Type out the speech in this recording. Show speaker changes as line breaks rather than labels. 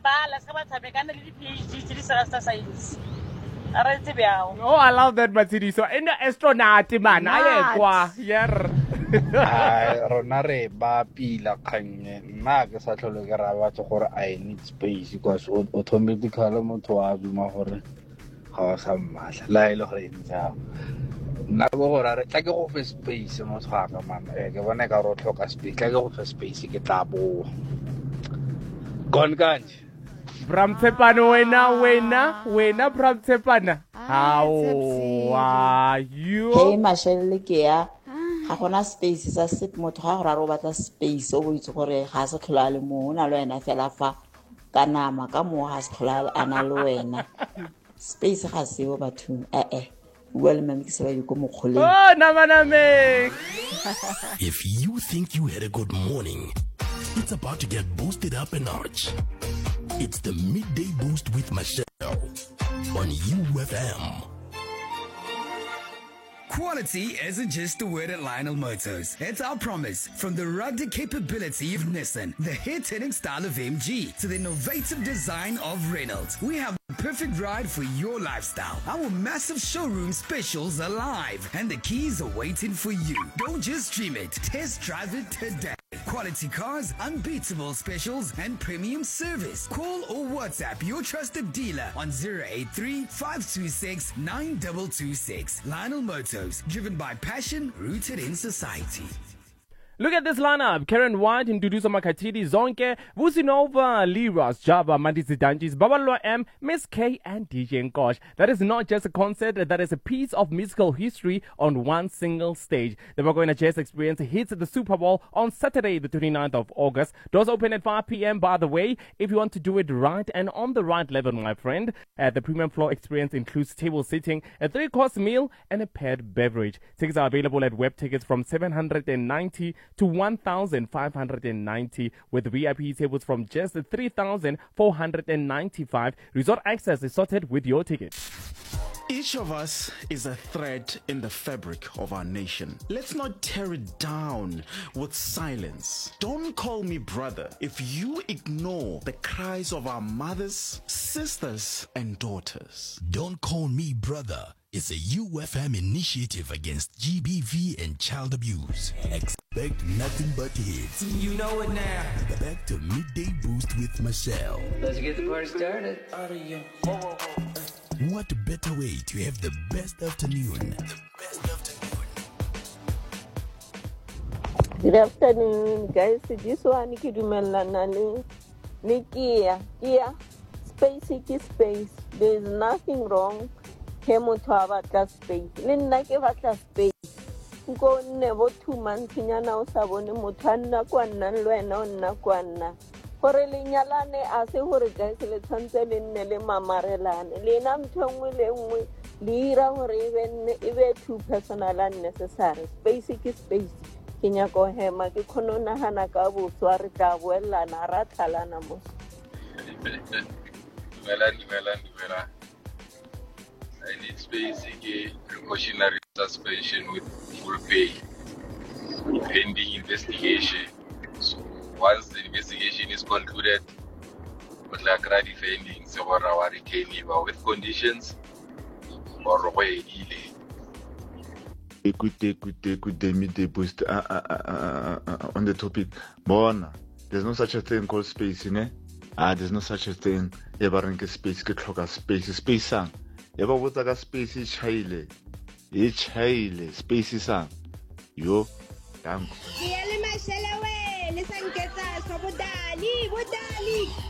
bala ska ba tshamekana le di-PhD tse di science science.
Oh, I love that, Matsidi. So, in the astronaut, man, I qua, yeah.
Rona re ba pila kganye nna ke sa tlhole ke ra batla gore I need space because automatically motho wa bima gore ga wa sa mmatla la ile gore ntse nna go gore re tla ke go fe space motho ga ka man ke bona ka ro tlhoka space tla ke go fe space ke tla bo gone kanje
Bram Tsepana wena Bram Tsepana. How are you?
Hey Mashele ke ya ga gona space sa sip motho ga go ra ro batla space o itse gore ga se tlhola le mo ona le wena fela fa ka nama ka mo ga se tlhola ana le wena space ga se o batho well mama ke se ba go mo kgole.
Oh namaname.
If you think you had a good morning, it's about to get boosted up a notch. It's the Midday Boost with Michelle on UFM.
Quality isn't just a word at Lionel Motors. It's our promise. From the rugged capability of Nissan, the hit-hitting style of MG, to the innovative design of Reynolds, we have the perfect ride for your lifestyle. Our massive showroom specials are live, and the keys are waiting for you. Don't just stream it. Test drive it today. Quality cars, unbeatable specials, and premium service. Call or WhatsApp your trusted dealer on 083-526-9226. Lionel Motors, driven by passion, rooted in society.
Look at this lineup. Karen White, Nduduzo Makatidi, Zonke, Vusinova, Liras, Java, Mandisi Danjis, Babalwa M, Miss K, and DJ Nkosh. That is not just a concert, that is a piece of musical history on one single stage. The Bagoina Jazz Experience hits the Super Bowl on Saturday, the 29th of August. Doors open at 5 p.m. By the way, if you want to do it right and on the right level, my friend, the premium floor experience includes table sitting, a 3-course meal, and a paired beverage. Tickets are available at web tickets from 790 to 1,590, with VIP tables from just 3,495. Resort access is sorted with your ticket.
Each of us is a thread in the fabric of our nation. Let's not tear it down with silence. Don't call me brother if you ignore the cries of our mothers, sisters, and daughters.
Don't call me brother. It's a UFM initiative against GBV and child abuse. Expect nothing but hits.
You know it now.
Back to Midday Boost with Michelle.
Let's get the party started.
Out of here. What better way to have the best afternoon?
Good afternoon, guys. This one is Kidumelanani. Nikia. Space. There's nothing wrong. Hemoto space. Linna ke batla space. Go never 2 months nyana o sa bone motho nna kwa nna le wena o nna kwa nna. Gore le nyalane a se gore guys le tshwantse le nne le mamarelane. Le na mthongwe le nngwe le ira gore e be too personal and necessary. Space ke space. Ke nyako hema ke khono nagana ka botswa re tla boelana ra thalana mo.
Dumela. I need space, precautionary suspension with full pay, pending investigation. So once the investigation is concluded, but like defending several retain with conditions or way delay.
Écoutez, Midday Boost on the topic. Bona, there's no such a thing called space, ne? There's no such a thing. Ever space, get space sang. Ever with a space is chaile. Space sang. Yo, thank you.